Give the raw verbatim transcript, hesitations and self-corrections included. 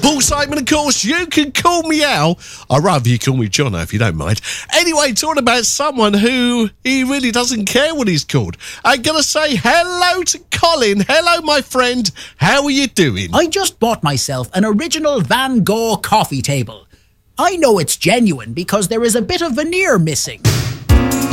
Paul Simon, of course. You can call me Al. I'd rather you call me Jono if you don't mind. Anyway, talking about someone who he really doesn't care what he's called. I'm going to say hello to Colin. Hello, my friend. How are you doing? I just bought myself an original Van Gogh coffee table. I know it's genuine because there is a bit of veneer missing.